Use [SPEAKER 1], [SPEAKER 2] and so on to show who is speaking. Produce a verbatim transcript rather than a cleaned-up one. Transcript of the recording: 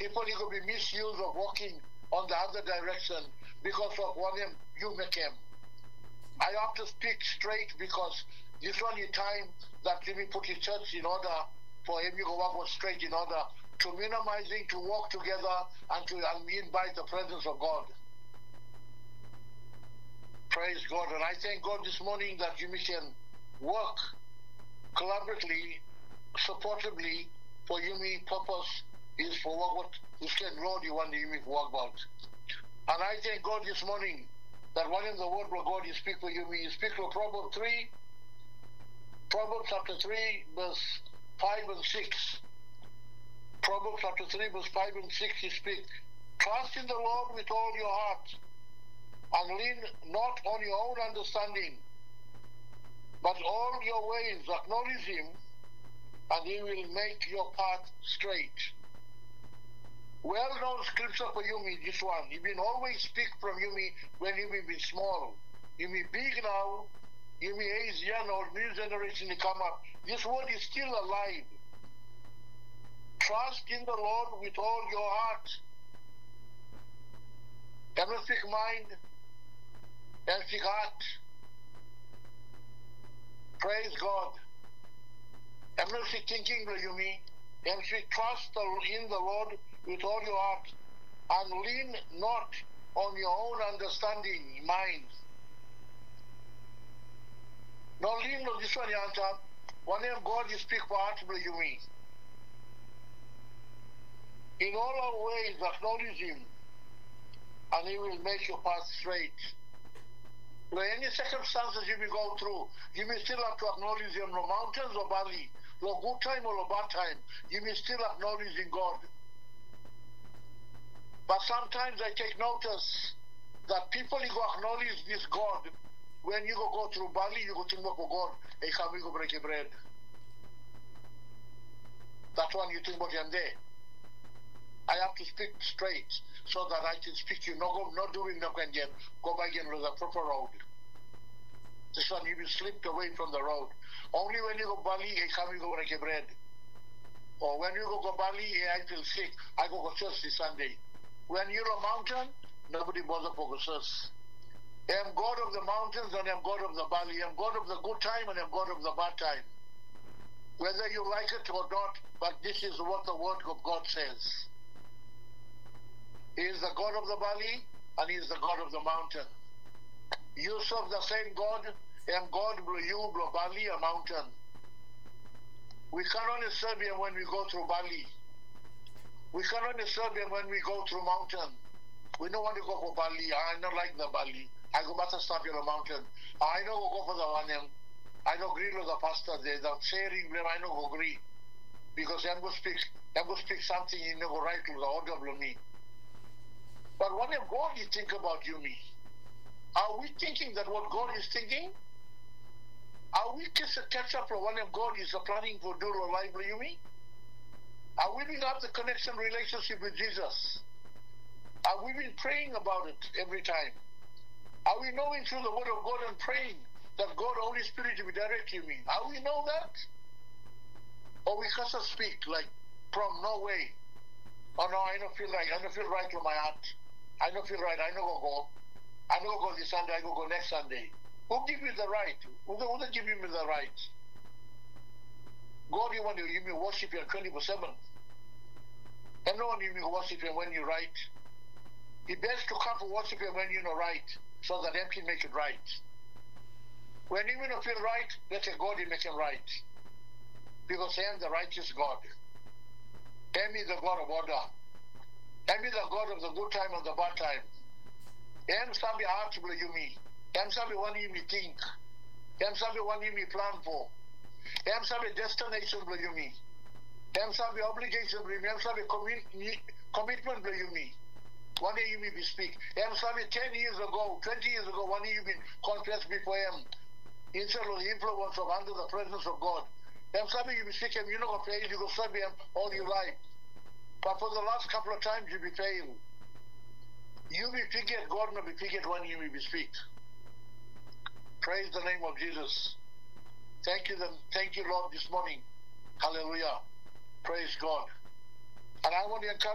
[SPEAKER 1] People you could be misused of walking on the other direction because of what you make him. I have to speak straight because this one is time that Jimmy put his church in order for him to walk straight in order to minimizing, to walk together and to and invite the presence of God. Praise God. And I thank God this morning that Jimmy can work collaboratively, supportively for Yumi purpose is for what, what this can road you want Yumi to work about. And I thank God this morning that one in the word of God you speak for Yumi, you speak for Proverbs three, Proverbs chapter three, verse five and six. Proverbs chapter three, verse five and six, you speak, trust in the Lord with all your heart, and lean not on your own understanding, but all your ways acknowledge him, and he will make your path straight. Well-known scripture for Yumi, this one. You will always speak from Yumi when you will be small. You may big now, you may age young or new generation to come up. This word is still alive. Trust in the Lord with all your heart. And speak mind and speak heart. Praise God. And speak thinking, Yumi. And speak trust in the Lord with all your heart, and lean not on your own understanding, mind. No lean on this one, Yanta. One name God you speak for heart, Yumi. In all our ways, acknowledge him, and he will make your path straight. Where any circumstances you may go through, you may still have to acknowledge him, no mountains or valley, no good time or no bad time, you may still acknowledge in God. But sometimes I take notice that people you go acknowledge this God, when you go, go through valley, you go think about God, hey, come we go break your bread. That's when you think about him there. I have to speak straight so that I can speak to you. No, go, not doing no again. Go back again with the proper road. This one you will slip away from the road. Only when you go Bali, I come you go break your bread. Or when you go go Bali, I feel sick. I go go church this Sunday. When you're a mountain, nobody bother for us. I am God of the mountains and I am God of the valley. I am God of the good time and I am God of the bad time. Whether you like it or not, but this is what the word of God says. He is the God of the valley and he is the God of the mountain. You serve the same God, and God will you will valley a mountain. We can only serve him when we go through valley. We can only serve him when we go through mountain. We don't want to go for valley. I don't like the valley. I go better stop in the mountain. I know go for the one him. I don't agree with the pastor there. The sharing them, I know go agree. Because I'm going to speak, I'm going to speak something in the right to the order of me. But what if God is thinking about you, me? Are we thinking that what God is thinking? Are we just a catch up for one if God is planning for do or life you, me? Are we been up the connection relationship with Jesus? Are we been praying about it every time? Are we knowing through the word of God and praying that God, Holy Spirit, will direct you, me? Are we know that? Or we can't speak like from no way. Oh no, I don't feel like I don't feel right to my heart. I don't feel right. I don't go go. I don't go this Sunday. I go go next Sunday. Who give you the right? Who who give you the right? God, you want to give me worship you twenty-four seven. And no one give me worship you when you're right. It's best to come for worship you when you're not right, so that them can make it right. When you don't feel right, let God will make him right. Because I am the righteous God. Tell me the God of order. Tell me the God of the good time and the bad time. Am sabi heart will you me. Am sabi one you me think. Am sabi one you me plan for. Am sabi destination will you me. Am sabi obligation will you me. Am sabi commitment will you me. One day you may be speak. Am sabi ten years ago, twenty years ago, one day you been confessed before him. Instead of the influence of under the presence of God. Am sabi you be speak him, you know what you go serve him all your life. But for the last couple of times you be failed. You be forget God may be forget when you may be speak. Praise the name of Jesus. Thank you, thank you, Lord, this morning. Hallelujah. Praise God. And I want to encourage